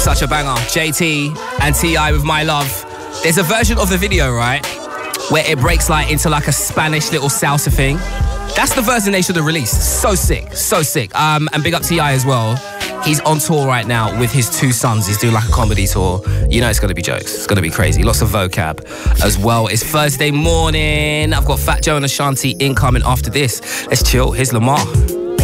such a banger. JT and T.I. with My Love. There's a version of the video, right, where it breaks like into like a Spanish little salsa thing. That's the version they should have released. So sick, so sick. And big up T.I. as well. He's on tour right now with his two sons. He's doing like a comedy tour. You know it's going to be jokes. It's going to be crazy. Lots of vocab as well. It's Thursday morning. I've got Fat Joe and Ashanti incoming after this. Let's chill. Here's Lamar.